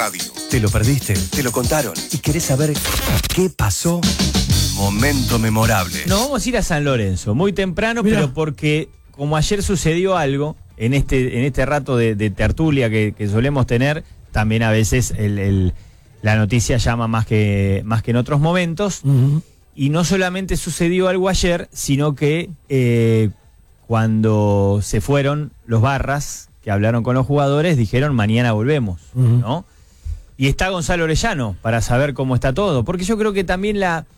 radio. ¿Te lo perdiste? ¿Te lo contaron? ¿Y querés saber qué pasó? Momento memorable. Nos vamos a ir a San Lorenzo, muy temprano, Mirá. Pero porque como ayer sucedió algo, en este rato de tertulia que solemos tener, también a veces la noticia llama más que en otros momentos. Uh-huh. Y no solamente sucedió algo ayer, sino que cuando se fueron los barras, que hablaron con los jugadores, dijeron mañana volvemos, uh-huh. ¿no? Y está Gonzalo Orellano para saber cómo está todo, porque yo creo que también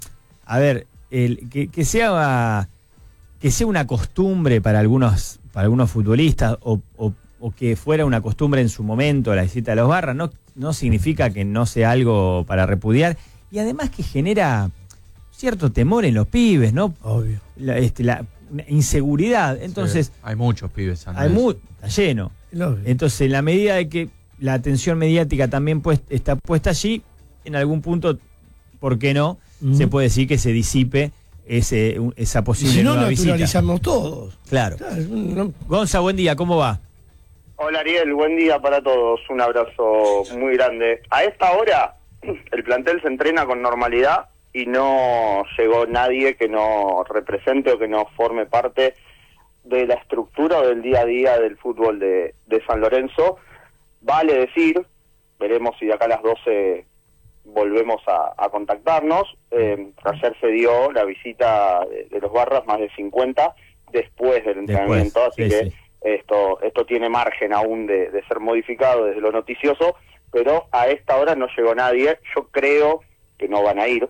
que sea una costumbre para algunos futbolistas o que fuera una costumbre en su momento la visita de los barras, no significa que no sea algo para repudiar, y además que genera cierto temor en los pibes, ¿no? Obvio. La inseguridad. Entonces, sí, hay muchos pibes. Está lleno. Entonces, en la medida de que la atención mediática también está puesta allí, en algún punto, ¿por qué no? Uh-huh. Se puede decir que se disipe esa posible nueva visita. Si no, naturalizamos todos. Claro. Gonza, buen día, ¿cómo va? Hola Ariel, buen día para todos, un abrazo muy grande. A esta hora el plantel se entrena con normalidad y no llegó nadie que no represente o que no forme parte de la estructura o del día a día del fútbol de San Lorenzo. Vale decir, veremos si de acá a las 12 volvemos a contactarnos. Ayer se dio la visita de los barras, más de 50, después del entrenamiento, así que sí. Esto tiene margen aún de ser modificado desde lo noticioso, pero a esta hora no llegó nadie. Yo creo que no van a ir.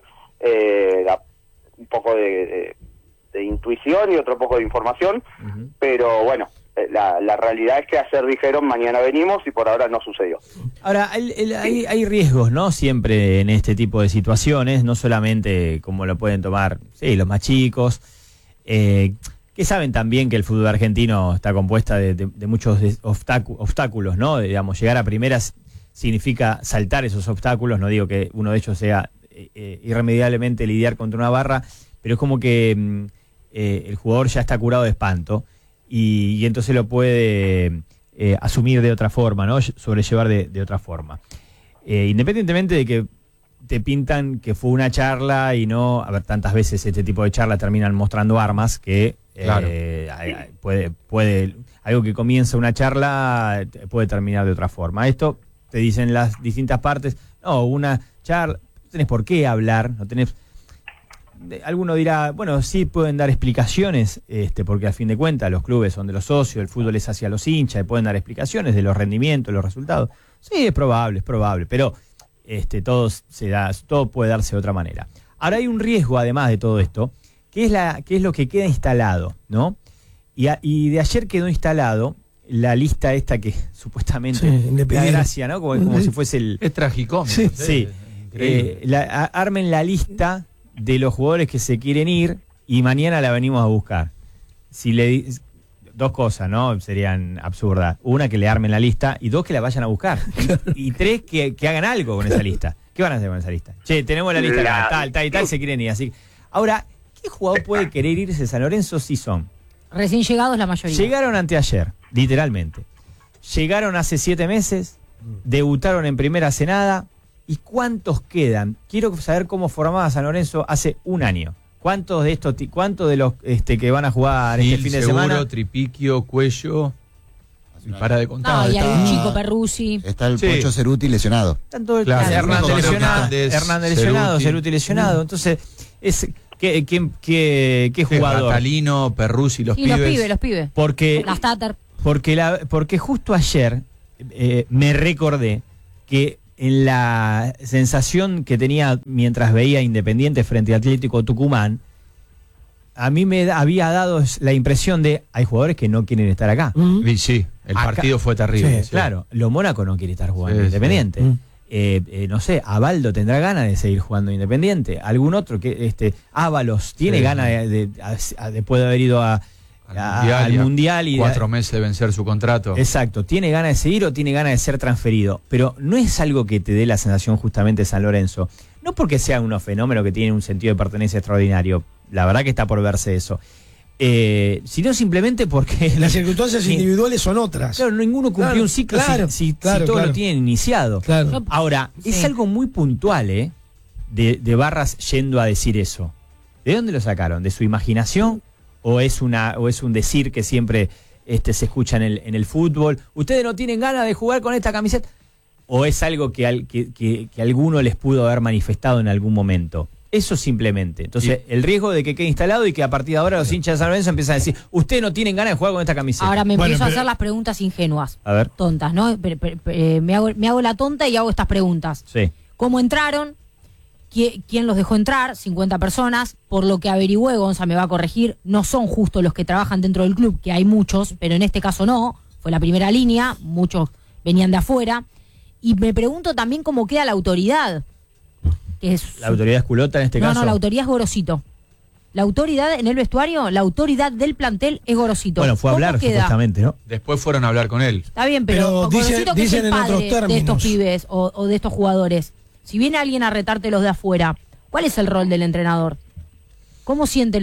Un poco de intuición y otro poco de información, uh-huh. Pero bueno, la realidad es que ayer dijeron mañana venimos y por ahora no sucedió. Ahora, hay riesgos, ¿no? Siempre en este tipo de situaciones, no solamente como lo pueden tomar los más chicos, que saben también que el fútbol argentino está compuesta de muchos obstáculos, ¿no? Digamos, llegar a primeras significa saltar esos obstáculos, no digo que uno de ellos sea irremediablemente lidiar contra una barra, pero es como que el jugador ya está curado de espanto y entonces lo puede asumir de otra forma, ¿no? Sobrellevar de otra forma. Independientemente de que te pintan que fue una charla y no, a ver, tantas veces este tipo de charlas terminan mostrando armas que claro. puede algo que comienza una charla puede terminar de otra forma. Esto te dicen las distintas partes, no, una charla, no tenés por qué hablar, no tenés. Alguno dirá, bueno, sí pueden dar explicaciones, porque al fin de cuentas los clubes son de los socios, el fútbol es hacia los hinchas, y pueden dar explicaciones de los rendimientos, de los resultados. Sí, es probable, pero todo puede darse de otra manera. Ahora hay un riesgo, además de todo esto, que es lo que queda instalado, ¿no? Y de ayer quedó instalado la lista esta que supuestamente da gracia, ¿no? Como si fuese el... Es tragicómico. Sí. Armen la lista de los jugadores que se quieren ir y mañana la venimos a buscar. Dos cosas, ¿no? Serían absurdas. Una, que le armen la lista, y dos, que la vayan a buscar. Y tres, que hagan algo con esa lista. ¿Qué van a hacer con esa lista? Che, tenemos la lista acá, tal y tal, se quieren ir. Así. Ahora, ¿qué jugador puede querer irse a San Lorenzo si son? Recién llegados la mayoría. Llegaron anteayer, literalmente. Llegaron hace 7 meses, debutaron en primera hace nada. ¿Y cuántos quedan? Quiero saber cómo formaba San Lorenzo hace un año. ¿Cuántos de los que van a jugar este fin de semana? Tripiquio, Cuello, para de contar. Y hay un chico Perruzzi. Está el Pocho Ceruti lesionado. Tanto Hernández lesionado, Ceruti lesionado. Entonces, ¿qué jugador? Catalino, Perruzzi, los pibes. Las Tatar. Porque justo ayer me recordé que en la sensación que tenía mientras veía Independiente frente a Atlético Tucumán, a mí me había dado la impresión de hay jugadores que no quieren estar acá. Sí, el partido fue terrible. Sí. Claro, lo Mónaco no quiere estar jugando Independiente. No sé, Abaldo tendrá ganas de seguir jugando Independiente. Algún otro que Ábalos tiene ganas después de haber ido al Mundial y 4 meses de vencer su contrato. Exacto, tiene ganas de seguir o tiene ganas de ser transferido, pero no es algo que te dé la sensación justamente San Lorenzo, no porque sea unos fenómenos que tienen un sentido de pertenencia extraordinario, la verdad que está por verse eso, sino simplemente porque Las circunstancias individuales son otras. Claro, ninguno cumplió Claro, un ciclo claro, si claro, todo claro. lo tienen iniciado. Claro. Ahora, es Sí. algo muy puntual, de Barras yendo a decir eso. ¿De dónde lo sacaron? ¿De su imaginación? ¿O es un decir que siempre se escucha en el fútbol? ¿Ustedes no tienen ganas de jugar con esta camiseta? ¿O es algo que alguno les pudo haber manifestado en algún momento? Eso simplemente. Entonces, el riesgo de que quede instalado y que a partir de ahora los hinchas de San Lorenzo empiezan a decir, ustedes no tienen ganas de jugar con esta camiseta. Ahora me Bueno, empiezo a pero- hacer las preguntas ingenuas. A ver. Tontas, ¿no? Me hago la tonta y hago estas preguntas. Sí. ¿Cómo entraron? ¿Quién los dejó entrar? 50 personas. Por lo que averigüé, Gonza me va a corregir, no son justo los que trabajan dentro del club, que hay muchos, pero en este caso no. Fue la primera línea, muchos venían de afuera. Y me pregunto también cómo queda la autoridad. Que es La autoridad es culota en este caso. No, la autoridad es Gorosito. La autoridad en el vestuario, la autoridad del plantel es Gorosito. Bueno, fue a ¿Cómo hablar queda? supuestamente, ¿no? Después fueron a hablar con él. Está bien, pero, Pero Gorosito, que es dicen el en otros padre de estos términos. pibes o de estos jugadores. Si viene alguien a retarte los de afuera, ¿cuál es el rol del entrenador? ¿Cómo sienten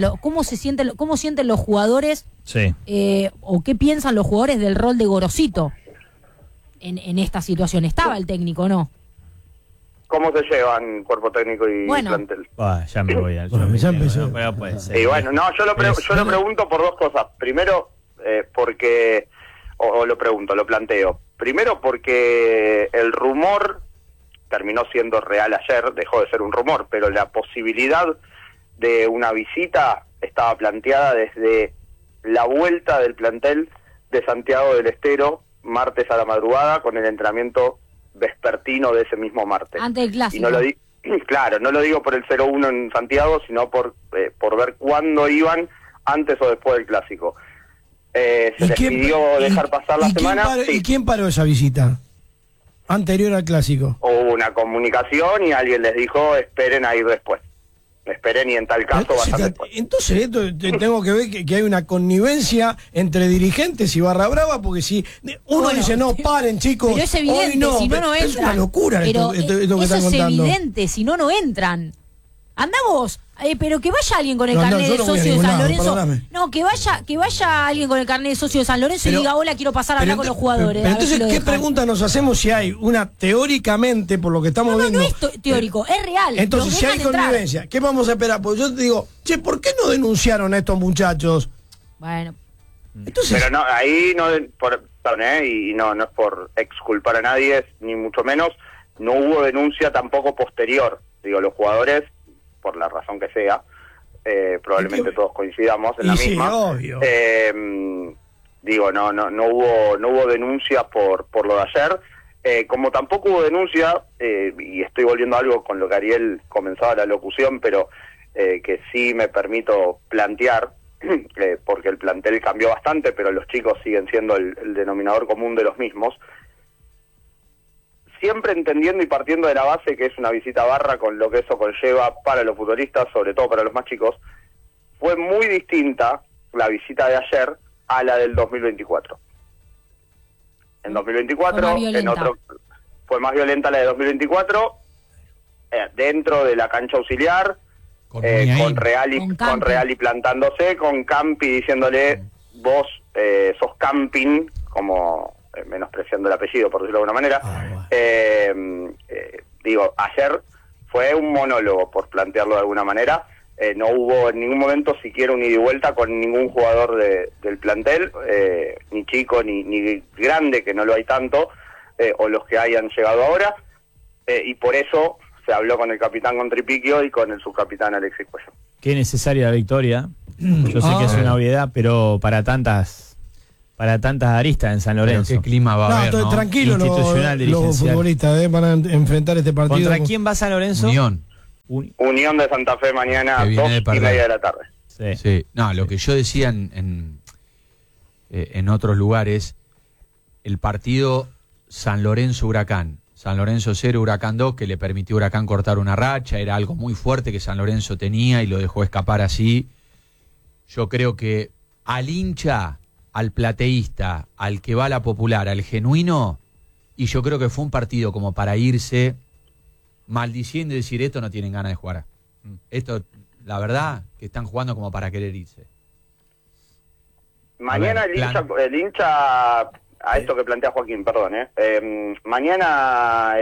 los jugadores Sí. o qué piensan los jugadores del rol de Gorosito en esta situación? ¿Estaba el técnico o no? ¿Cómo se llevan cuerpo técnico y Bueno. plantel? Ya me voy al Bueno, ya empezó. No puede ser. Y bueno, no, yo lo pregunto por dos cosas. Primero, porque, o lo pregunto, lo planteo. Primero porque el rumor terminó siendo real ayer, dejó de ser un rumor, pero la posibilidad de una visita estaba planteada desde la vuelta del plantel de Santiago del Estero, martes a la madrugada, con el entrenamiento vespertino de ese mismo martes. Antes del clásico. Y no lo claro, no lo digo por el 0-1 en Santiago, sino por ver cuándo iban, antes o después del clásico. Se les pidió dejar pasar la semana. Sí. ¿Y quién paró esa visita? Anterior al clásico. Hubo una comunicación y alguien les dijo, esperen a ir después. Esperen y en tal caso vayan después. Entonces esto tengo que ver que hay una connivencia entre dirigentes y Barra Brava, porque si uno Bueno, dice, no, paren chicos, Pero es evidente, hoy no, si no entran. es una locura Pero esto que eso están es contando. evidente, si no entran. Anda vos, pero que vaya alguien con el No, carnet yo de no voy a socio de ningún San lado, Lorenzo. perdóname. No, que vaya alguien con el carnet de socio de San Lorenzo y Pero- diga, hola, quiero pasar a hablar con los jugadores. Pero a ver entonces, si lo ¿qué dejan. pregunta nos hacemos si hay una, teóricamente, por lo que estamos No viendo? es teórico, es real. Entonces, los si hay dejan entrar. connivencia, ¿qué vamos a esperar? Pues yo te digo, che, ¿por qué no denunciaron a estos muchachos? Bueno, Entonces, Pero no, ahí no, y no es por exculpar a nadie, ni mucho menos, no hubo denuncia tampoco posterior. Digo, los jugadores, por la razón que sea, probablemente todos coincidamos en la sí, misma. obvio. Digo, no hubo denuncia por lo de ayer, como tampoco hubo denuncia, y estoy volviendo a algo con lo que Ariel comenzaba la locución, pero que sí me permito plantear, porque el plantel cambió bastante, pero los chicos siguen siendo el denominador común de los mismos. Siempre entendiendo y partiendo de la base que es una visita a Barra, con lo que eso conlleva para los futbolistas, sobre todo para los más chicos, fue muy distinta la visita de ayer a la del 2024. En 2024, Fue más violenta. fue más violenta la de 2024, dentro de la cancha auxiliar, Con Muñain. Con Campi. con Reali plantándose, con Campi diciéndole, vos sos Camping, como menospreciando el apellido, por decirlo de alguna manera. Bueno. Digo, ayer fue un monólogo, por plantearlo de alguna manera. No hubo en ningún momento siquiera un ida y vuelta con ningún jugador del plantel, ni chico ni grande, que no lo hay tanto, o los que hayan llegado ahora, y por eso se habló con el capitán Contripiquio y con el subcapitán Alexis Cuello. Qué necesaria la victoria. Yo sé que es una obviedad, pero para tantas aristas en San Pero Lorenzo. qué clima va a haber, estoy ¿no? tranquilo Institucional, los dirigencial. futbolistas van a enfrentar este partido. ¿Contra quién va San Lorenzo? Unión. Unión de Santa Fe mañana, Que viene de 2:30 perder. de la tarde. Sí. Sí, no, lo que yo decía en otros lugares, el partido San Lorenzo-Huracán, San Lorenzo 0, Huracán 2, que le permitió a Huracán cortar una racha, era algo muy fuerte que San Lorenzo tenía y lo dejó escapar así. Yo creo que al hincha, al plateísta, al que va a la popular, al genuino, y yo creo que fue un partido como para irse maldiciendo y decir, esto no tienen ganas de jugar. Esto, la verdad, que están jugando como para querer irse. Mañana plan. el hincha, a esto que plantea Joaquín, perdón, mañana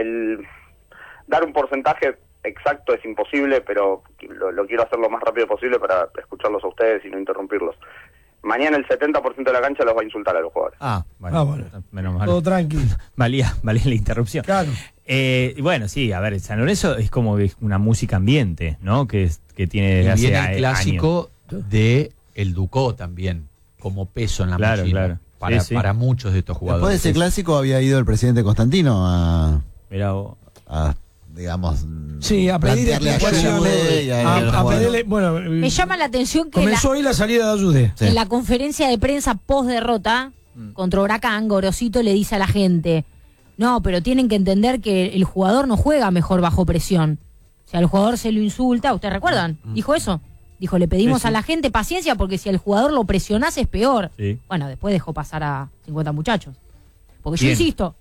dar un porcentaje exacto es imposible, pero lo quiero hacer lo más rápido posible para escucharlos a ustedes y no interrumpirlos. Mañana el 70% de la cancha los va a insultar a los jugadores. Bueno. Menos mal. Todo tranquilo. Valía la interrupción. Claro. Y bueno, sí, a ver, San Lorenzo es como una música ambiente, ¿no? Que tiene desde Y hace viene el clásico años. de el Ducó también, como peso en la Claro, mochila. claro. Para, Sí, sí. para muchos de estos jugadores. Después de ese clásico había ido el presidente Constantino Mirá vos. a digamos, Sí, a pedir plantearle explicaciones. ayuda y A pedirle, bueno, Me llama la atención que comenzó hoy la salida de Ayude. Sí. en la conferencia de prensa post derrota contra Huracán, Gorosito le dice a la gente, no, pero tienen que entender que el jugador no juega mejor bajo presión. O sea, al jugador se lo insulta, ¿ustedes recuerdan? Dijo eso. Dijo, le pedimos Sí, sí. a la gente paciencia porque si al jugador lo presionás es peor. Sí. Bueno, después dejó pasar a 50 muchachos. Porque ¿Quién? yo insisto,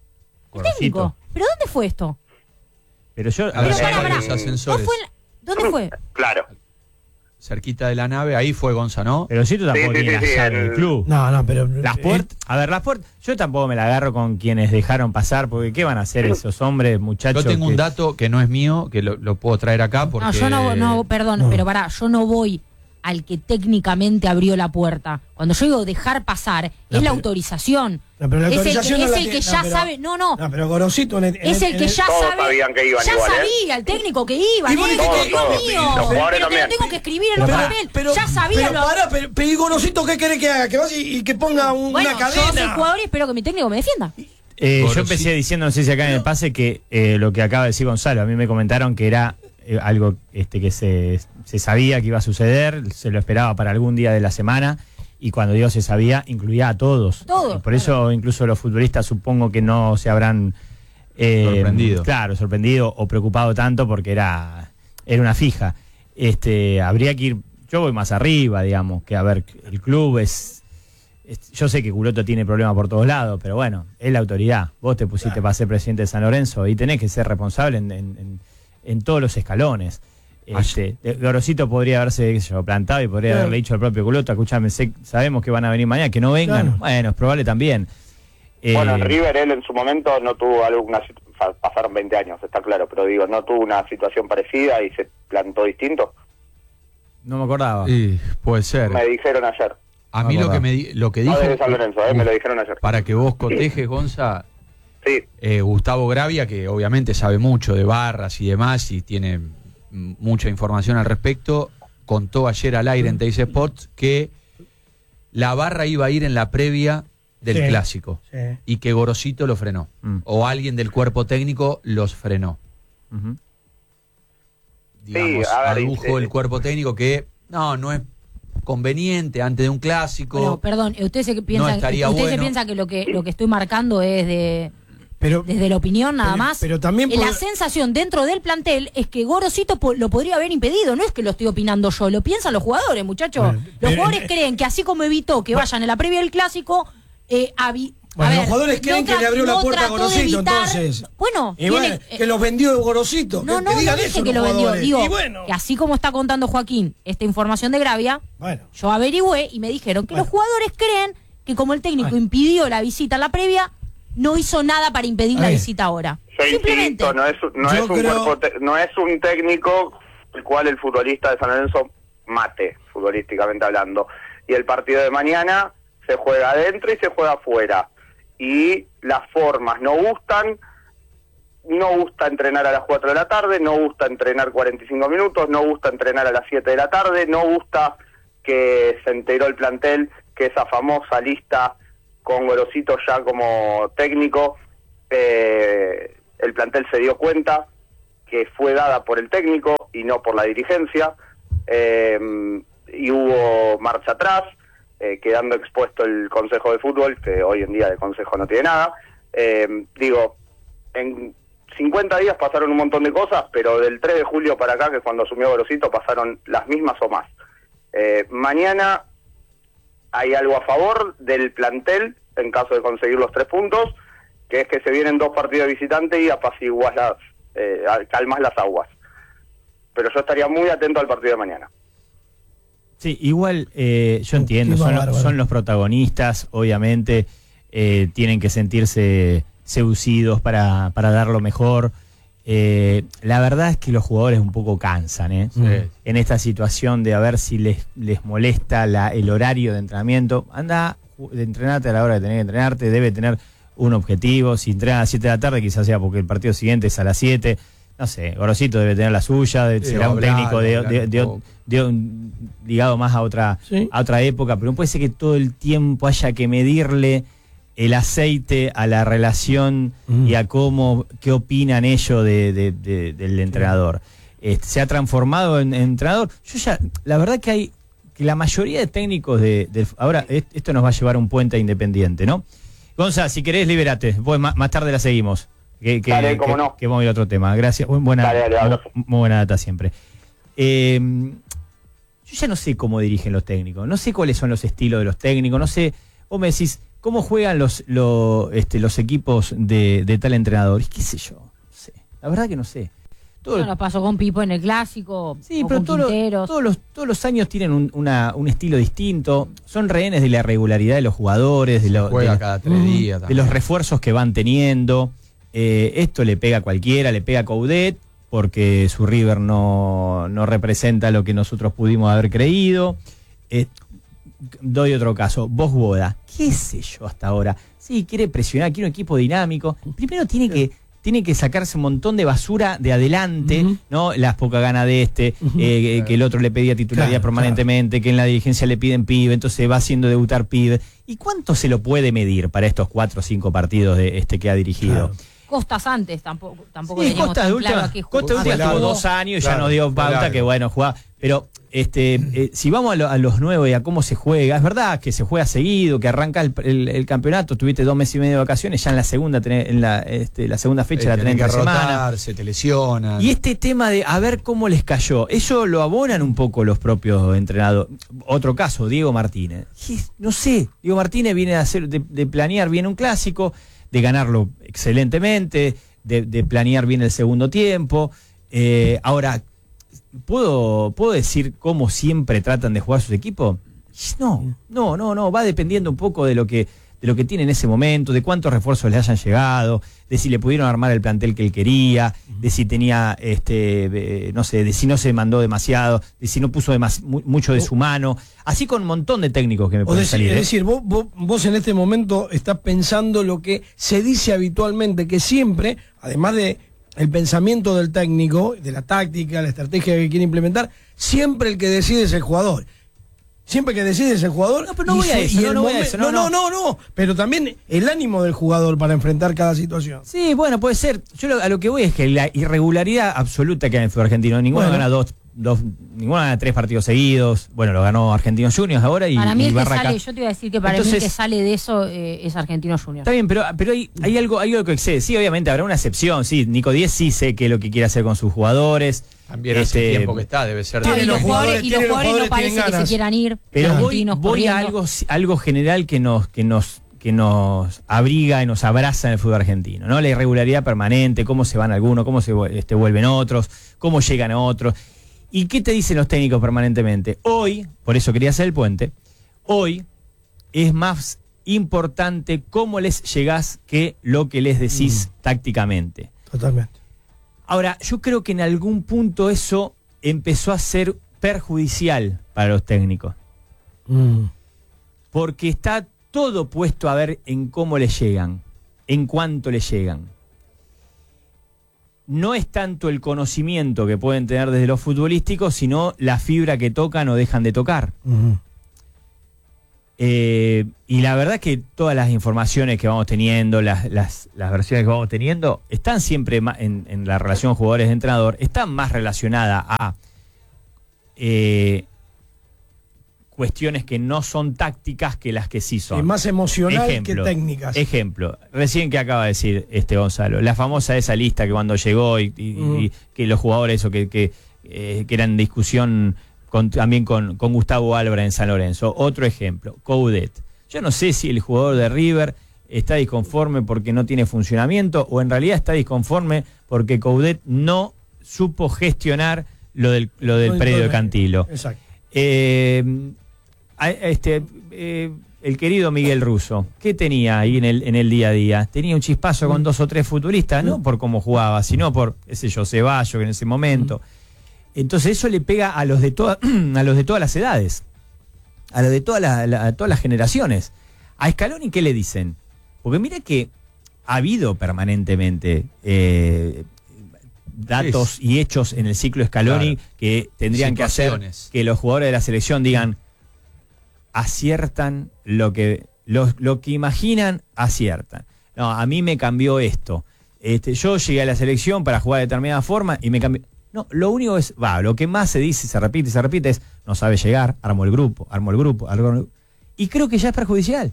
el Gorosito. técnico, ¿pero dónde fue esto? Pero yo, a A ver, ver, Pero pará, los pará. ascensores. ¿Dónde fue? Claro. Cerquita de la nave, ahí fue Gonza, ¿no? pero Cito tampoco Sí, sí, tiene sí, la sí, llave del club. No, pero. Las puertas, a ver, las puertas, yo tampoco me la agarro con quienes dejaron pasar, porque ¿qué van a hacer esos hombres, muchachos? Yo tengo un que- dato que no es mío, que lo puedo traer acá porque... No, yo no, perdón, No. pero pará, yo no voy al que técnicamente abrió la puerta. Cuando yo digo dejar pasar, es la pero- autorización. No, pero la autorización es no el la que tiene- ya pero- sabe, no. No, pero Gorosito Es el que ya Todos sabe. sabían que iban ya igual, ¿eh? sabía, el técnico que iba. Y vos dijiste que- Dios todos, mío. los jugadores Pero te lo también. tengo que escribir en un Pero, papel. Ya sabía. pero, pará, pero ¿y Gorosito qué querés que haga? Que vaya y que ponga Bueno, una yo soy cadena. jugador y espero que mi técnico me defienda. Yo Gorosito. empecé diciendo, no sé si acá en el pase, que lo que acaba de decir Gonzalo, a mí me comentaron que era algo que se sabía que iba a suceder, se lo esperaba para algún día de la semana, y cuando digo se sabía, incluía a todos. Todos, Y por eso incluso los futbolistas supongo que no se habrán Sorprendido. Claro, sorprendido o preocupado tanto porque era una fija. Habría que ir, yo voy más arriba, digamos, que a ver, el club yo sé que Culoto tiene problemas por todos lados, pero bueno, es la autoridad. Vos te pusiste para ser presidente de San Lorenzo y tenés que ser responsable en todos los escalones. Gorosito podría haberse, qué sé yo, plantado y podría Claro. haberle dicho al propio Culoto, escuchame, sabemos que van a venir mañana, que no vengan. Claro. Bueno, es probable también. Bueno, en River él en su momento no tuvo pasaron 20 años, está claro, pero digo, no tuvo una situación parecida y se plantó distinto. No me acordaba. Sí, puede ser. Me dijeron ayer. A mí lo que dijo... No de San Lorenzo, me lo dijeron ayer. Para que vos cotejes, Gonza, Sí, Gustavo Gravia, que obviamente sabe mucho de barras y demás y tiene mucha información al respecto, contó ayer al aire en Teis Sports que la barra iba a ir en la previa del Sí. clásico Sí. y que Gorosito lo frenó o alguien del cuerpo técnico los frenó. Ujú. Digamos, a ver, adujo el cuerpo técnico que no es conveniente antes de un clásico. Bueno, perdón, ustedes se piensan, estaría ustedes se bueno. piensan que lo que estoy marcando es Pero, desde la opinión nada pero- más. pero también La puede- sensación dentro del plantel es que Gorosito lo podría haber impedido. No es que lo estoy opinando yo, lo piensan los jugadores, muchachos. Bueno, Los pero- jugadores creen que así como evitó que vayan en la previa del clásico, Bueno, los jugadores creen que le abrió la puerta a trató de Gorosito, evitar- entonces. Bueno, Y bueno, tiene- que los vendió Gorosito. no, que no digan dije eso que los lo vendió. jugadores. Digo, Y bueno, que así como está contando Joaquín esta información de Gravia, bueno. yo averigüé y me dijeron que Bueno. los jugadores creen que como el técnico Bueno. impidió la visita a la previa, no hizo nada para impedir A la ver. visita ahora. yo Simplemente. insisto, no es Yo un creo- no es un técnico el cual el futbolista de San Lorenzo mate, futbolísticamente hablando. Y el partido de mañana se juega adentro y se juega afuera. Y las formas no gustan, no gusta entrenar a las 4 de la tarde, no gusta entrenar 45 minutos, no gusta entrenar a las 7 de la tarde, no gusta que se enteró el plantel que esa famosa lista con Gorosito ya como técnico, el plantel se dio cuenta que fue dada por el técnico y no por la dirigencia, y hubo marcha atrás, quedando expuesto el Consejo de Fútbol, que hoy en día de Consejo no tiene nada. En 50 días pasaron un montón de cosas, pero del 3 de julio para acá, que es cuando asumió Gorosito, pasaron las mismas o más. Mañana hay algo a favor del plantel, en caso de conseguir los 3 puntos, que es que se vienen 2 partidos de visitante y apaciguas calmas las aguas. Pero yo estaría muy atento al partido de mañana. Sí, igual yo entiendo, son los protagonistas, obviamente tienen que sentirse seducidos para dar lo mejor. La verdad es que los jugadores un poco cansan, Sí. en esta situación de a ver si les molesta el horario de entrenamiento. Anda, entrenate a la hora de tener que entrenarte, debe tener un objetivo. Si entrena a las 7 de la tarde, quizás sea porque el partido siguiente es a las 7. No sé, Gorosito debe tener la suya, será un técnico ligado más a otra época, pero no puede ser que todo el tiempo haya que medirle el aceite a la relación y a qué opinan ellos del entrenador. Se ha transformado en entrenador. La verdad que la mayoría de técnicos ahora esto nos va a llevar a un puente Independiente, ¿no? Gonza, si querés, liberate. Después más tarde la seguimos. Dale, cómo no. Que vamos a ir a otro tema. Gracias. Muy buena data siempre. Yo ya no sé cómo dirigen los técnicos. No sé cuáles son los estilos de los técnicos. No sé. Vos me decís, ¿cómo juegan los equipos de tal entrenador? ¿Qué sé yo? No sé. La verdad que no sé. Eso nos pasó con Pipo en el Clásico. Sí, pero todos los años tienen un estilo distinto. Son rehenes de la regularidad de los jugadores, Juega cada 3 días. De los refuerzos que van teniendo. Esto le pega a cualquiera, le pega a Coudet, porque su River no representa lo que nosotros pudimos haber creído. Doy otro caso, Boda, qué sé yo hasta ahora. Sí, quiere presionar, quiere un equipo dinámico. Primero tiene que sacarse un montón de basura de adelante, ¿no? Las pocas ganas de que el otro le pedía titularidad permanentemente, que en la dirigencia le piden pibe, entonces va haciendo debutar pibe. ¿Y cuánto se lo puede medir para estos 4 o 5 partidos de que ha dirigido? Claro. Costas antes tampoco sí, Costa de Última estuvo 2 años y ya nos dio pauta que bueno, jugaba. Pero si vamos a los nuevos y a cómo se juega, es verdad que se juega seguido, que arranca el campeonato, tuviste 2 meses y medio de vacaciones, ya en la segunda la segunda fecha la tenés entre semana. Se te lesionan. Y este tema de a ver cómo les cayó, eso lo abonan un poco los propios entrenadores. Otro caso, Diego Martínez. No sé, Diego Martínez viene de planear bien un clásico, de ganarlo excelentemente, de planear bien el segundo tiempo. Ahora, ¿puedo decir cómo siempre tratan de jugar sus equipos? No, va dependiendo un poco de lo que tiene en ese momento, de cuántos refuerzos le hayan llegado, de si le pudieron armar el plantel que él quería, de si tenía, no sé, de si no se mandó demasiado, de si no puso mucho de su mano, así con un montón de técnicos que me pueden salir. Es decir, vos en este momento estás pensando lo que se dice habitualmente, que siempre, además de el pensamiento del técnico, de la táctica, la estrategia que quiere implementar, siempre el que decide es el jugador. Siempre que decides el jugador. No, pero no voy a eso. No. Pero también el ánimo del jugador para enfrentar cada situación. Sí, bueno, puede ser. Yo a lo que voy es que la irregularidad absoluta que hay en el fútbol argentino. Ninguno gana ninguno gana 3 partidos seguidos. Bueno, lo ganó Argentinos Juniors ahora y para mí Barraca. yo te iba a decir que para mí el que sale de eso es Argentinos Juniors. Está bien, pero hay algo que excede. Sí, obviamente habrá una excepción. Sí, Nico Díez sí sé qué es lo que quiere hacer con sus jugadores. También hace tiempo que está, debe ser. Y los jugadores no parece que se quieran ir. Pero voy a algo general que nos abriga y nos abraza en el fútbol argentino, ¿no? La irregularidad permanente, cómo se van algunos, cómo se vuelven otros, cómo llegan a otros. ¿Y qué te dicen los técnicos permanentemente? Hoy, por eso quería hacer el puente, hoy es más importante cómo les llegás que lo que les decís tácticamente. Totalmente. Ahora, yo creo que en algún punto eso empezó a ser perjudicial para los técnicos. Porque está todo puesto a ver en cómo le llegan, en cuánto le llegan. No es tanto el conocimiento que pueden tener desde lo futbolístico, sino la fibra que tocan o dejan de tocar. Y la verdad es que todas las informaciones que vamos teniendo, las versiones que vamos teniendo, están siempre en la relación jugadores-entrenador, están más relacionadas a cuestiones que no son tácticas que las que sí son. Es más emocional que técnicas. Ejemplo, recién que acaba de decir Gonzalo, la famosa esa lista que cuando llegó y que los jugadores que eran en discusión también con Gustavo Álvarez en San Lorenzo. Otro ejemplo, Coudet. Yo no sé si el jugador de River está disconforme porque no tiene funcionamiento o en realidad está disconforme porque Coudet no supo gestionar lo del predio de Cantilo. Exacto. El querido Miguel Russo, ¿qué tenía ahí en el día a día? Tenía un chispazo con 2 o 3 futbolistas, no por cómo jugaba, sino por, Ceballos, que en ese momento. Entonces eso le pega a los de todas las edades, a los de todas las generaciones. A Scaloni, ¿qué le dicen? Porque mira que ha habido permanentemente datos y hechos en el ciclo Scaloni que tendrían que hacer que los jugadores de la selección digan, aciertan lo que imaginan, aciertan. No, a mí me cambió esto. Yo llegué a la selección para jugar de determinada forma y me cambió. No, lo único es, lo que más se dice, se repite es, no sabe llegar, armó el grupo. Y creo que ya es perjudicial.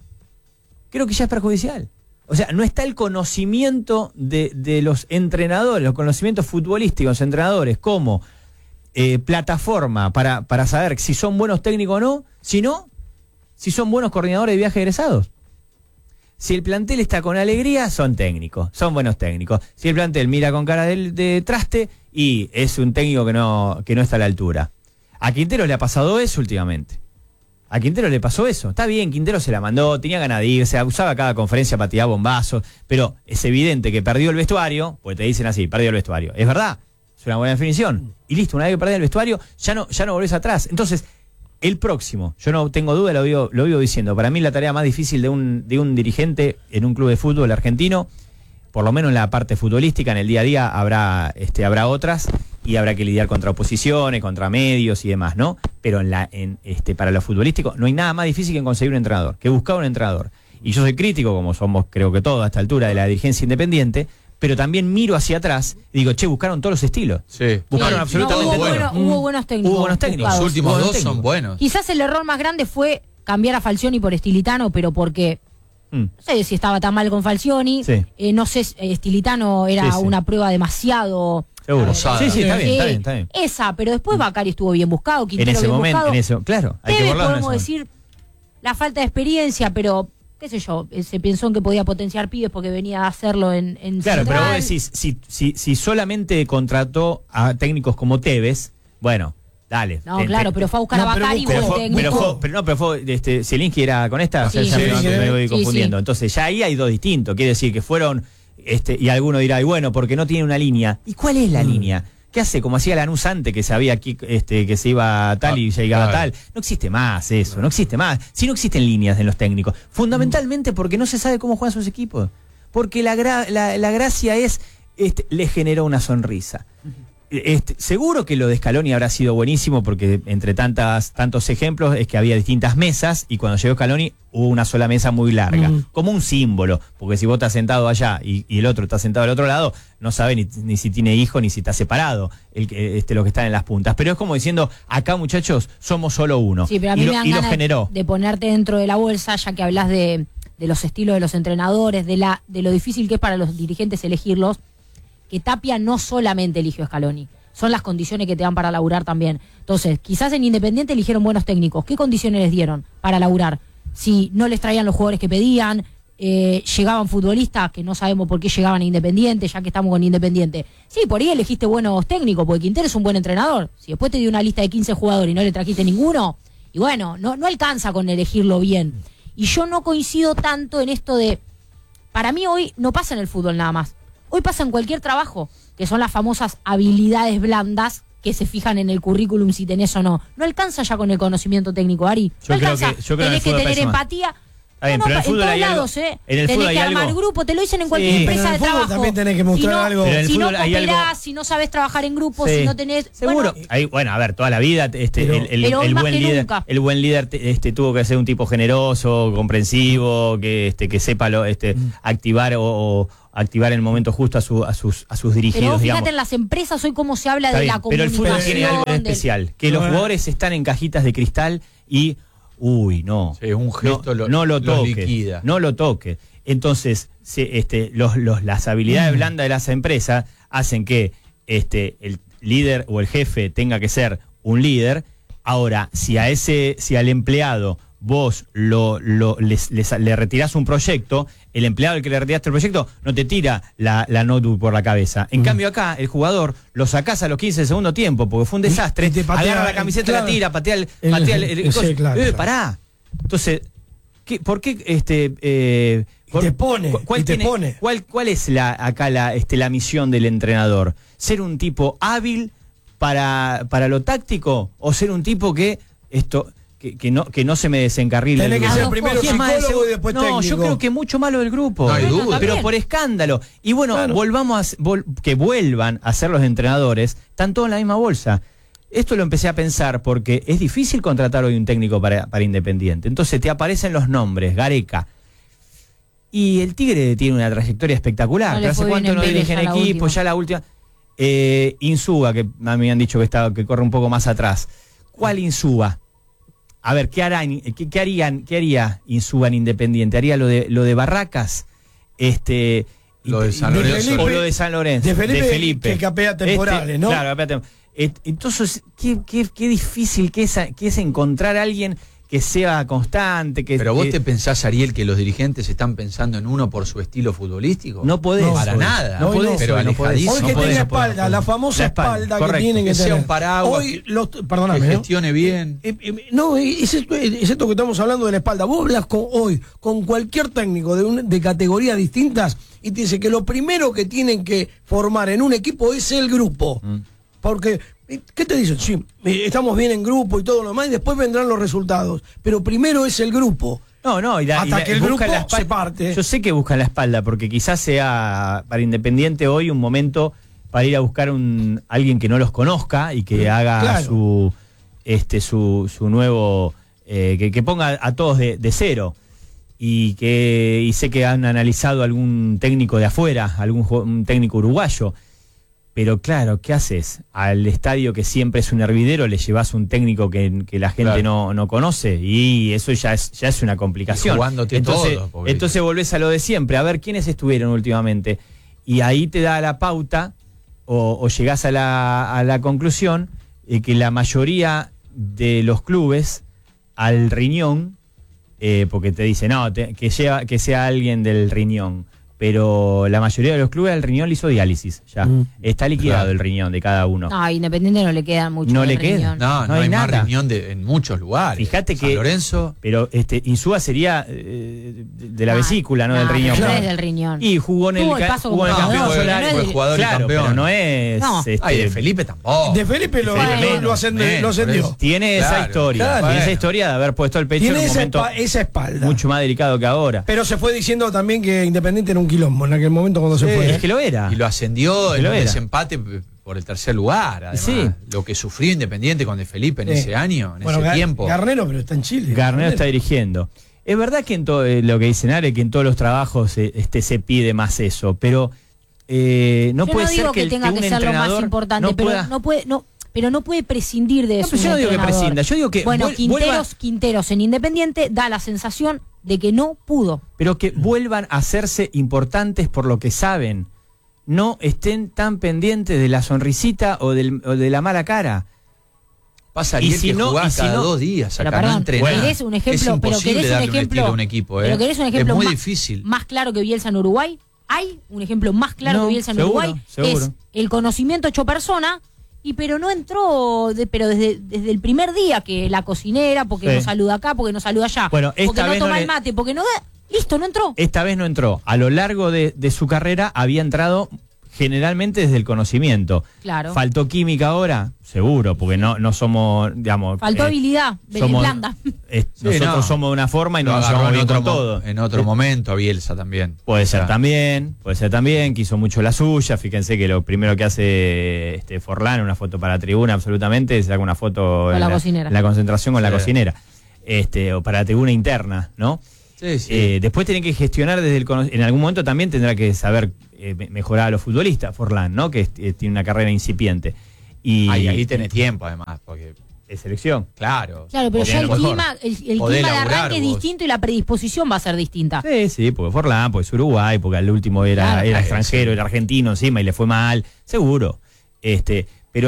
O sea, no está el conocimiento de los entrenadores, los conocimientos futbolísticos de los entrenadores como plataforma para saber si son buenos técnicos o no, si son buenos coordinadores de viajes egresados. Si el plantel está con alegría, son técnicos, son buenos técnicos. Si el plantel mira con cara de traste, y es un técnico que no está a la altura. A Quintero le ha pasado eso últimamente. Está bien, Quintero se la mandó, tenía ganas de irse, usaba cada conferencia para tirar bombazos, pero es evidente que perdió el vestuario, pues te dicen así, perdió el vestuario. Es verdad, es una buena definición. Y listo, una vez que perdés el vestuario, ya no volvés atrás. Entonces, el próximo, yo no tengo duda, lo vivo diciendo, para mí la tarea más difícil de un dirigente en un club de fútbol argentino, por lo menos en la parte futbolística, en el día a día habrá otras, y habrá que lidiar contra oposiciones, contra medios y demás, ¿no? Pero para lo futbolístico no hay nada más difícil que conseguir un entrenador, que buscar un entrenador. Y yo soy crítico, como somos creo que todos a esta altura, de la dirigencia independiente, pero también miro hacia atrás y digo, buscaron todos los estilos. Sí. Buscaron absolutamente todo. Hubo buenos técnicos. Los últimos 2 son buenos. Quizás el error más grande fue cambiar a Falcioni por Stilitano, pero porque no sé si estaba tan mal con Falcioni. Sí. No sé, Stilitano era una prueba demasiado... Seguro. Sí, está bien. Esa, pero después Bacari estuvo bien buscado, Quintero en ese bien momento, buscado. Claro. Hay Tevez, que podemos decir, la falta de experiencia, pero qué sé yo, se pensó en que podía potenciar pibes porque venía a hacerlo en claro, Central. pero vos decís, si solamente contrató a técnicos como Tevez, bueno, dale. No, claro, pero fue a buscar a Bacari, pero fue Zielinski era con esta, sí, me voy confundiendo. Sí. Entonces ya ahí hay 2 distintos, quiere decir que fueron, y alguno dirá, y bueno, porque no tiene una línea. ¿Y cuál es la línea? ¿Qué hace? Como hacía Lanús antes, que sabía aquí que se iba tal y llegaba tal. No existe más eso, no existe más. Si no existen líneas en los técnicos. Fundamentalmente porque no se sabe cómo juegan sus equipos. Porque la gracia es, le generó una sonrisa. Seguro que lo de Scaloni habrá sido buenísimo porque entre tantos ejemplos es que había distintas mesas y cuando llegó Scaloni hubo una sola mesa muy larga, como un símbolo, porque si vos estás sentado allá y el otro está sentado al otro lado, no sabe ni si tiene hijo ni si está separado los que están en las puntas, pero es como diciendo, acá muchachos somos solo uno. Sí, pero a mí me dan ganas de ponerte dentro de la bolsa, ya que hablas de los estilos de los entrenadores, de lo difícil que es para los dirigentes elegirlos, que Tapia no solamente eligió a Scaloni, son las condiciones que te dan para laburar también. Entonces, quizás en Independiente eligieron buenos técnicos. ¿Qué condiciones les dieron para laburar? Si no les traían los jugadores que pedían, llegaban futbolistas que no sabemos por qué llegaban a Independiente, ya que estamos con Independiente. Sí, por ahí elegiste buenos técnicos, porque Quintero es un buen entrenador. Si después te dio una lista de 15 jugadores y no le trajiste ninguno, y bueno, no alcanza con elegirlo bien. Y yo no coincido tanto en esto de... Para mí hoy no pasa en el fútbol nada más. Hoy pasa en cualquier trabajo, que son las famosas habilidades blandas que se fijan en el currículum si tenés o no. No alcanza ya con el conocimiento técnico, Ari. No alcanza. Tenés que tener empatía. Bien, pero en el fútbol hay algo. Tenés que armar grupo, te lo dicen en cualquier empresa de trabajo. También tenés que mostrar algo. Si no cooperás, si no sabes trabajar en grupo, si no tenés... Seguro. Bueno, a ver, toda la vida el buen líder tuvo que ser un tipo generoso, comprensivo, que sepa activar o activar en el momento justo a sus dirigidos. Pero fíjate, digamos. En las empresas hoy cómo se habla de la comunicación. Pero el fútbol tiene algo especial, que los jugadores están en cajitas de cristal y... Uy, no. Sí, un gesto no lo toque. Liquida. No lo toque. Entonces, las habilidades blandas de las empresas hacen que el líder o el jefe tenga que ser un líder. Ahora, si al empleado vos le retirás un proyecto, el empleado al que le retiraste el proyecto no te tira la notebook por la cabeza. En cambio acá, el jugador lo sacás a los 15 del segundo tiempo porque fue un desastre, Y te patea agarra la camiseta, claro. la tira, patea el Sí, claro. pará. Entonces, ¿por qué te pone, y te pone. ¿Cuál es la misión del entrenador? ¿Ser un tipo hábil para lo táctico o ser un tipo que no se me desencarrile? Tenés que ser primero ¿Quién más psicólogo y después técnico. No, yo creo que mucho malo del grupo. No hay duda. Pero por escándalo. Y bueno, Claro. que vuelvan a ser los entrenadores, están todos en la misma bolsa. Esto lo empecé a pensar porque es difícil contratar hoy un técnico para Independiente. Entonces te aparecen los nombres, Gareca. Y el Tigre tiene una trayectoria espectacular. No le Pero ¿hace fue bien cuánto en no Vélez, dirigen ya la equipo? última. Ya la última. Insúa, que a mí me han dicho que corre un poco más atrás. ¿Cuál Insúa? A ver, ¿qué haría Insúa en Independiente? ¿Haría lo de Barracas? Lo de San Lorenzo. O lo de San Lorenzo. De Felipe, que capea temporales, ¿no? Claro, capea entonces, qué difícil que es encontrar a alguien que sea constante. Pero vos te pensás, Ariel, que los dirigentes están pensando en uno por su estilo futbolístico. No podés. Para hoy. nada. No podés, pero hoy no podés. alejadísimo. Hoy que No podés, tenga no podés, espalda, no la podés. famosa La espalda, espalda correcto. que tienen que Que sea tener. un paraguas, Hoy, que perdóname, ¿no? gestione bien. No, es esto que estamos hablando de la espalda. Vos hablas con cualquier técnico de categorías distintas y te dice que lo primero que tienen que formar en un equipo es el grupo. Porque, ¿qué te dicen? Sí, estamos bien en grupo y todo lo demás y después vendrán los resultados. Pero primero es el grupo. No, Hasta que el buscan grupo se parte. Yo sé que buscan la espalda, porque quizás sea para Independiente hoy un momento para ir a buscar alguien que no los conozca y que haga Claro. su nuevo, que ponga a todos de cero. Y sé que han analizado algún técnico de afuera, un técnico uruguayo. Pero claro, ¿qué haces? Al estadio que siempre es un hervidero le llevas un técnico que la gente no conoce y eso ya es una complicación. Y jugándote todo, porque- entonces volvés a lo de siempre, a ver quiénes estuvieron últimamente. Y ahí te da la pauta o llegás a la conclusión que la mayoría de los clubes al riñón, porque te dicen, no, que sea alguien del riñón. Pero la mayoría de los clubes al riñón le hizo diálisis ya. Está liquidado Claro. el riñón de cada uno. No, a Independiente no le queda mucho. No de le queda. riñón. No hay hay más nada. riñón en muchos lugares. Fíjate San que Lorenzo. Pero Insúa sería de la vesícula, no del riñón. No es del riñón. Y jugó en Tuvo el el paso jugó en el como campeón jugador, solar. no es fue del- jugador y Claro, campeón. pero no es. No. Ay, de Felipe tampoco. De Felipe lo Felipe ascendió. Tiene esa Claro, historia. claro. Tiene esa historia de haber puesto el pecho en Tiene un momento esa espalda. mucho más delicado que ahora. Pero se fue diciendo también que Independiente era un quilombo en aquel momento cuando se fue. Es que lo era. Y lo ascendió Que en lo un era. desempate por el tercer lugar. Además, Sí. Lo que sufrió Independiente con De Felipe en ese año, en ese tiempo. Garnero, pero está en Chile. Garnero está dirigiendo. Es verdad que en todo lo que dicen Are, que en todos los trabajos se pide más eso, pero no Yo puede no ser digo que un tenga que ser lo más entrenador importante, no pero pueda- no puede prescindir de No, eso. pero yo no digo que prescinda, yo digo que bueno, vuelva- Quinteros en Independiente da la sensación de que no pudo. pero que vuelvan a hacerse importantes por lo que saben. No estén tan pendientes de la sonrisita o de la mala cara. Pasa Y Ariel si que no- jugás y si cada no- 2 días Pero acá, no perdón, entrenás. ¿querés un ejemplo? Es Pero imposible querés un darle un ejemplo, estilo a un equipo, pero querés un ejemplo es muy más, difícil. más claro que Bielsa en Uruguay. ¿Hay un ejemplo más claro No, que Bielsa en seguro, Uruguay? seguro. Es el conocimiento hecho persona, pero no entró, pero desde el primer día que la cocinera, porque Sí. no saluda acá, porque no saluda allá, Bueno, porque esta no vez no toma le- el mate, porque no da, listo, no entró. Esta vez no entró. A lo largo de su carrera había entrado generalmente desde el conocimiento. Claro. ¿Faltó química ahora? Seguro, porque no somos, digamos... Faltó habilidad, blanda. Nosotros no. somos de una forma y Lo no nos agarró llevamos en bien otro, con todo. en otro momento a Bielsa también. Puede O sea, ser también, quiso mucho la suya. Fíjense que lo primero que hace Forlán, una foto para la tribuna, absolutamente, se saca una foto Con en la cocinera. en la concentración con la Sí. cocinera. O para la tribuna interna, ¿no? Sí, sí. Después tiene que gestionar en algún momento también tendrá que saber mejorar a los futbolistas, Forlán, ¿no? Que tiene una carrera incipiente. Y Ahí tenés tiempo además, porque es selección. claro. Claro, pero porque ya a el lo mejor clima, el podés clima de laburar arranque es vos. distinto y la predisposición va a ser distinta. Sí, porque Forlán, porque es Uruguay, porque al último era Claro. extranjero, Sí. era argentino encima y le fue mal, seguro. Pero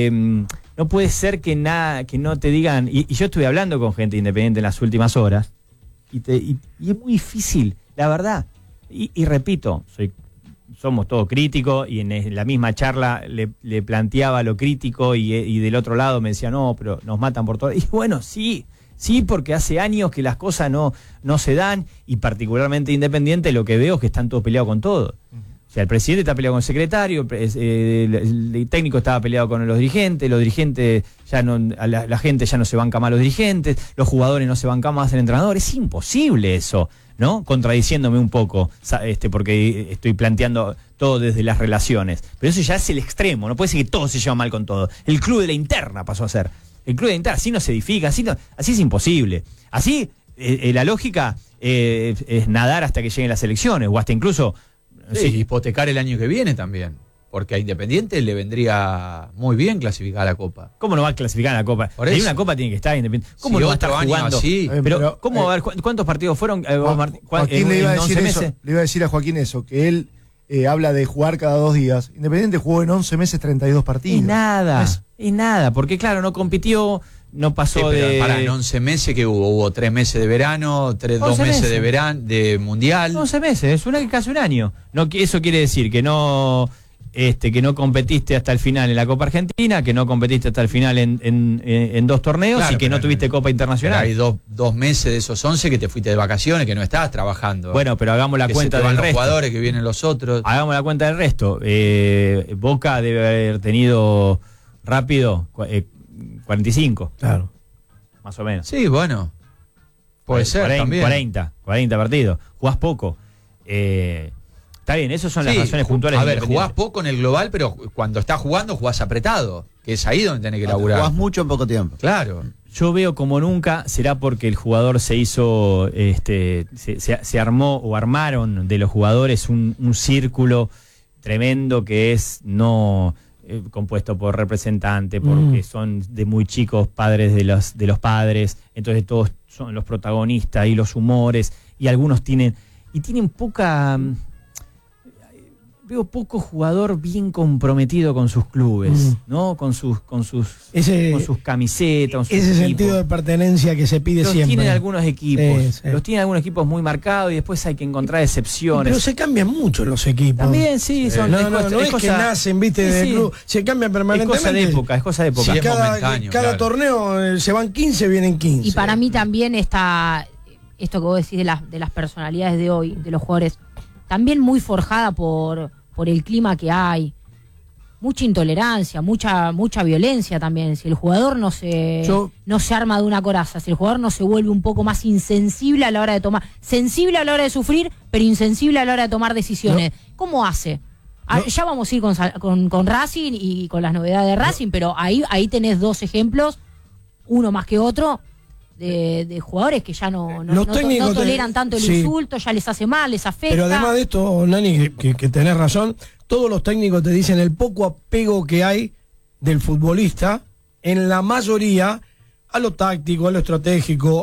no puede ser que no te digan, y yo estuve hablando con gente independiente en las últimas horas, y es muy difícil, la verdad. Y repito, somos todos críticos y en la misma charla le planteaba lo crítico y del otro lado me decía, no, pero nos matan por todo. Y bueno, sí, porque hace años que las cosas no se dan y particularmente Independiente lo que veo es que están todos peleados con todo. O sea, el presidente está peleado con el secretario, el técnico estaba peleado con los dirigentes ya no, la gente ya no se banca más a los dirigentes, los jugadores no se bancan más al entrenador. Es imposible eso, ¿no? Contradiciéndome un poco, porque estoy planteando todo desde las relaciones. Pero eso ya es el extremo, no puede ser que todo se lleva mal con todo. El club de la interna pasó a ser. El club de la interna, así no se edifica, así es imposible. Así, la lógica es nadar hasta que lleguen las elecciones, o hasta incluso... Sí, hipotecar el año que viene también. Porque a Independiente le vendría muy bien clasificar a la Copa. ¿Cómo no va a clasificar a la Copa? Hay una Copa tiene que estar Independiente. ¿Cómo si no va a estar jugando? Así, pero ¿cómo va a haber cuántos partidos fueron? Joaquín le iba a decir eso. Le iba a decir a Joaquín eso, que él habla de jugar cada 2 días. Independiente jugó en 11 meses 32 partidos. Y nada, porque claro, no compitió, no pasó en 11 meses que hubo 3 meses de verano, 2 meses de verano, de mundial. 11 meses, casi un año. Eso quiere decir que no competiste hasta el final en la Copa Argentina, que no competiste hasta el final en 2 torneos, claro, y que no tuviste Copa Internacional. Hay 2 meses de esos 11 que te fuiste de vacaciones, que no estabas trabajando. Bueno, pero hagamos la cuenta del resto. Los jugadores que vienen los otros. Hagamos la cuenta del resto. Boca debe haber tenido rápido 45. Claro. Más o menos. Sí, bueno. Puede ser 40 partidos. Jugás poco. Está bien, esas son las razones puntuales. A ver, jugás poco en el global, pero cuando estás jugando jugás apretado, que es ahí donde tenés que laburar. Jugás mucho en poco tiempo. Claro. Yo veo como nunca, será porque el jugador se hizo, se armó o armaron de los jugadores un círculo tremendo que es compuesto por representantes, porque son de muy chicos padres de los padres, entonces todos son los protagonistas y los humores, y algunos tienen poca... Veo poco jugador bien comprometido con sus clubes, ¿no? Con sus camisetas, con sus ese equipos. Sentido de pertenencia que se pide siempre. Los tienen algunos equipos, los tienen algunos equipos muy marcados y después hay que encontrar excepciones. Pero se cambian mucho los equipos. También, sí. No es que nacen, viste, del club, se cambian permanentemente. Es cosa de época. Sí, cada claro. torneo se van 15, vienen 15. Y para mí también está esto que vos decís de las personalidades de hoy, de los jugadores, también muy forjada por el clima que hay, mucha intolerancia, mucha violencia también. Si el jugador no se arma de una coraza, si el jugador no se vuelve un poco más insensible a la hora de tomar, sensible a la hora de sufrir, pero insensible a la hora de tomar decisiones, ¿cómo hace? Ya vamos a ir con Racing y con las novedades de Racing, pero ahí tenés 2 ejemplos, uno más que otro, de jugadores que ya no toleran tanto el insulto, ya les hace mal, les afecta. Pero además de esto, Nani, que tenés razón, todos los técnicos te dicen el poco apego que hay del futbolista, en la mayoría, a lo táctico, a lo estratégico,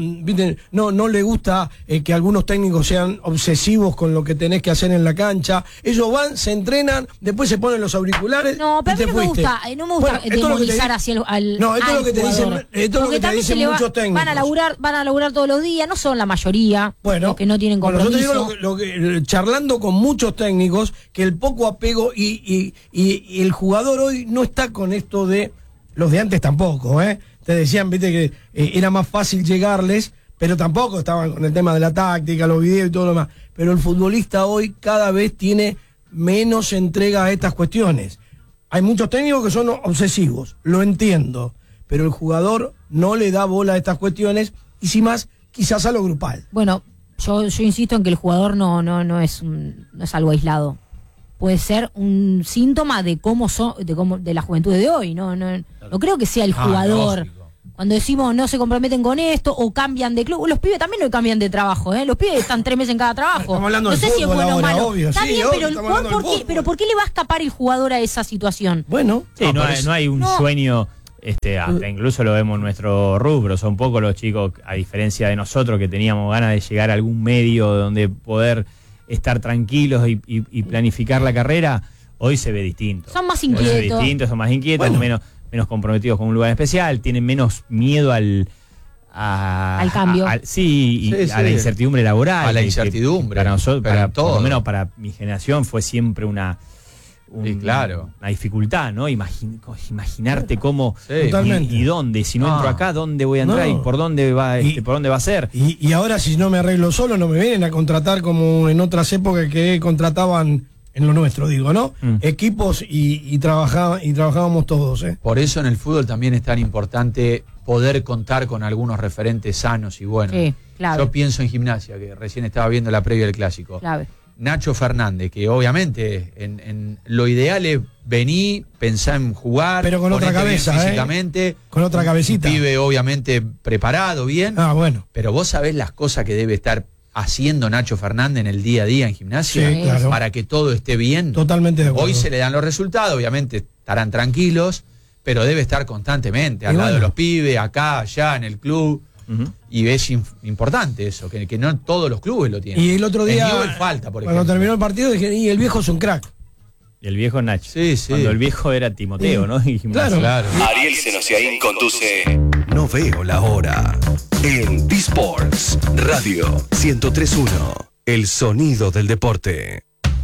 no le gusta que algunos técnicos sean obsesivos con lo que tenés que hacer en la cancha. Ellos van, se entrenan, después se ponen los auriculares. No, pero y a mí no me gusta demonizar hacia el no, esto es lo que te dicen, esto es lo que te dicen muchos técnicos. Van a laburar todos los días, no son la mayoría, los que no tienen compromiso. Yo te digo charlando con muchos técnicos, que el poco apego y el jugador hoy no está con esto de los de antes tampoco, Te decían, viste, que era más fácil llegarles, pero tampoco estaban con el tema de la táctica, los videos y todo lo demás. Pero el futbolista hoy cada vez tiene menos entrega a estas cuestiones. Hay muchos técnicos que son obsesivos, lo entiendo, pero el jugador no le da bola a estas cuestiones y si más, quizás a lo grupal. Bueno, yo insisto en que el jugador no es algo aislado. Puede ser un síntoma de de la juventud de hoy, no creo que sea el jugador. Lógico. Cuando decimos no se comprometen con esto o cambian de club, los pibes también no cambian de trabajo, Los pibes están 3 meses en cada trabajo. Estamos hablando no sé si es bueno o malo. Obvio, está sí, bien, obvio, pero ¿por qué le va a escapar el jugador a esa situación? Bueno, sí, no hay un sueño, hasta incluso lo vemos en nuestro rubro, son pocos los chicos, a diferencia de nosotros que teníamos ganas de llegar a algún medio donde poder estar tranquilos y planificar la carrera, hoy se ve distinto. Son más inquietos. Son más inquietos, menos comprometidos con un lugar especial, tienen menos miedo a al cambio. Sí, a la incertidumbre laboral. A la incertidumbre. Para nosotros, para todo. por lo menos para mi generación, fue siempre una dificultad, ¿no? Imaginarte cómo y dónde. Si no entro acá, ¿dónde voy a entrar? ¿Y por dónde va por dónde va a ser? Y ahora, si no me arreglo solo, no me vienen a contratar como en otras épocas que contrataban. En lo nuestro, digo, ¿no? Equipos y trabajábamos todos, ¿eh? Por eso en el fútbol también es tan importante poder contar con algunos referentes sanos y buenos. Sí, clave. Yo pienso en Gimnasia, que recién estaba viendo la previa del Clásico. Clave. Nacho Fernández, que obviamente en lo ideal es venir, pensar en jugar, pero con otra cabeza, físicamente, con otra cabecita. Un pibe obviamente preparado, bien. Bueno. Pero vos sabés las cosas que debe estar haciendo Nacho Fernández en el día a día en Gimnasia, sí, claro, para que todo esté bien. Totalmente de acuerdo. Hoy se le dan los resultados, obviamente estarán tranquilos, pero debe estar constantemente al lado de los pibes, acá, allá, en el club. Y es importante eso, que no todos los clubes lo tienen. Y el otro día, falta, por cuando terminó el partido, dije, y el viejo es un crack. Y el viejo Nacho. Sí. Cuando el viejo era Timoteo, ¿no? Y claro. Ariel Senosiaín conduce No Veo la Hora en D-Sports Radio 103.1, el sonido del deporte.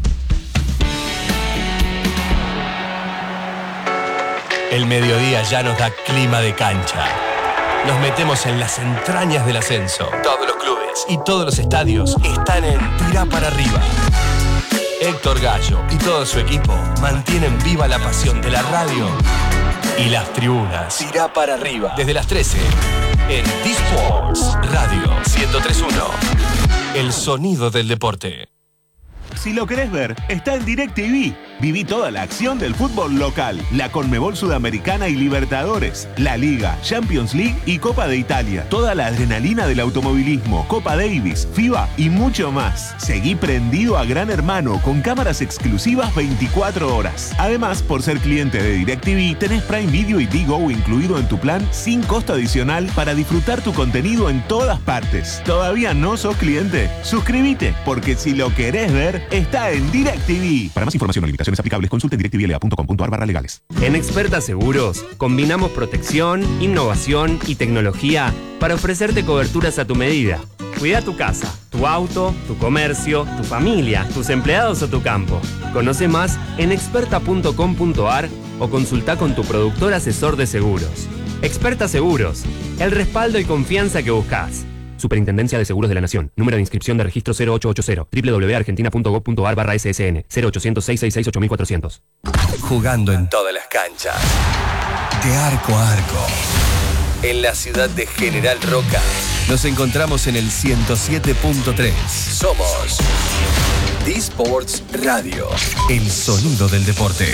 El mediodía ya nos da clima de cancha. Nos metemos en las entrañas del ascenso. Todos los clubes y todos los estadios están en Tira para Arriba. Héctor Gallo y todo su equipo mantienen viva la pasión de la radio y las tribunas. Tira para Arriba. Desde las 13 en D-Sports Radio 103.1. El sonido del deporte. Si lo querés ver, está en DirecTV. Viví toda la acción del fútbol local, la Conmebol Sudamericana y Libertadores, la Liga, Champions League y Copa de Italia. Toda la adrenalina del automovilismo, Copa Davis, FIBA y mucho más. Seguí prendido a Gran Hermano con cámaras exclusivas 24 horas. Además, por ser cliente de DirecTV, tenés Prime Video y Digo incluido en tu plan sin costo adicional para disfrutar tu contenido en todas partes. ¿Todavía no sos cliente? Suscríbete, porque si lo querés ver, está en DirecTV. Para más información o limitaciones aplicables, consulte directvla.com.ar/legales. En Experta Seguros, combinamos protección, innovación y tecnología para ofrecerte coberturas a tu medida. Cuida tu casa, tu auto, tu comercio, tu familia, tus empleados o tu campo. Conoce más en experta.com.ar o consulta con tu productor asesor de seguros. Experta Seguros, el respaldo y confianza que buscas. Superintendencia de Seguros de la Nación. Número de inscripción de registro 0880. www.argentina.gov.ar/ssn. 0800-666-8400. Jugando en todas las canchas. De arco a arco. En la ciudad de General Roca. Nos encontramos en el 107.3. Somos D-Sports Radio. El sonido del deporte.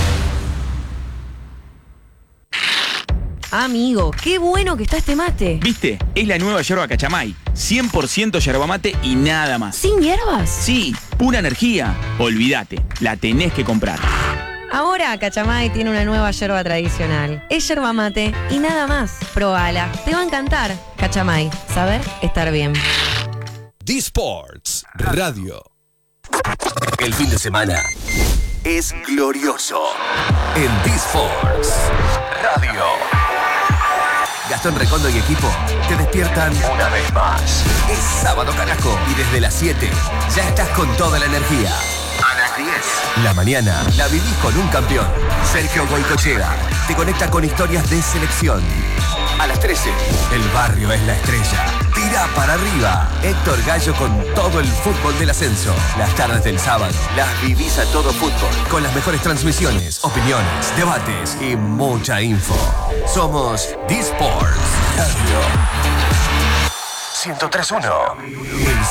Amigo, qué bueno que está este mate. ¿Viste? Es la nueva yerba Cachamay. 100% yerba mate y nada más. ¿Sin hierbas? Sí, pura energía. Olvídate, la tenés que comprar. Ahora Cachamay tiene una nueva yerba tradicional. Es yerba mate y nada más. Probala, te va a encantar. Cachamay, saber estar bien. D-Sports Radio. El fin de semana es glorioso en D-Sports Radio. Gastón Recondo y equipo te despiertan una vez más. Es sábado, carajo, y desde las 7 ya estás con toda la energía. A las 10, la mañana la vivís con un campeón. Sergio Goicochea te conecta con historias de selección. A las 13, el barrio es la estrella. Tira para arriba. Héctor Gallo con todo el fútbol del ascenso. Las tardes del sábado las vivís a todo fútbol, con las mejores transmisiones, opiniones, debates y mucha info. Somos D-Sports Radio 103.1, el